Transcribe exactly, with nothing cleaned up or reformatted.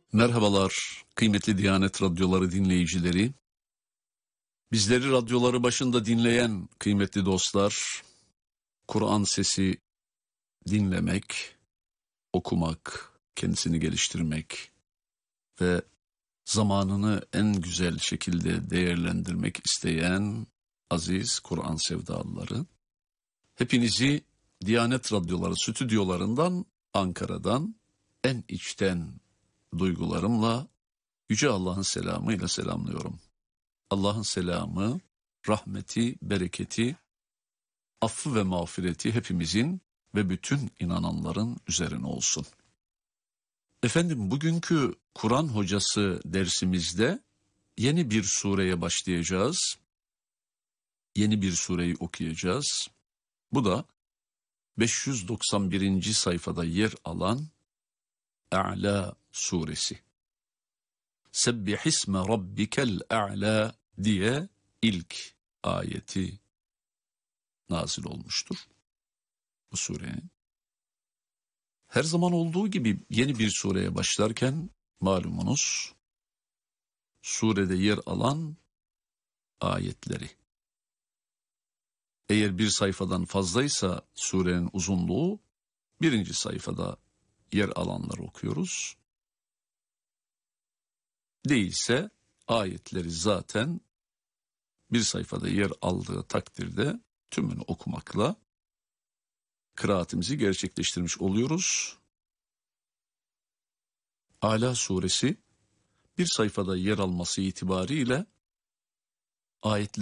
Merhabalar kıymetli Diyanet Radyoları dinleyicileri. Bizleri radyoları başında dinleyen kıymetli dostlar, Kur'an sesi dinlemek, okumak, kendisini geliştirmek ve zamanını en güzel şekilde değerlendirmek isteyen aziz Kur'an sevdalıları. Hepinizi Diyanet Radyoları stüdyolarından, Ankara'dan en içten duygularımla Yüce Allah'ın selamıyla selamlıyorum. Allah'ın selamı, rahmeti, bereketi, affı ve mağfireti hepimizin ve bütün inananların üzerine olsun. Efendim, bugünkü Kur'an hocası dersimizde yeni bir sureye başlayacağız. Yeni bir sureyi okuyacağız. Bu da beş yüz doksan birinci sayfada yer alan A'la suresi. Sebbihisme rabbikel a'la diye ilk ayeti nazil olmuştur bu surenin. Her zaman olduğu gibi yeni bir sureye başlarken malumunuz surede yer alan ayetleri. Eğer bir sayfadan fazlaysa surenin uzunluğu birinci sayfada yer alanları okuyoruz. Değilse ayetleri zaten bir sayfada yer aldığı takdirde tümünü okumakla kıraatimizi gerçekleştirmiş oluyoruz. Âlâ suresi bir sayfada yer alması itibariyle ayetleri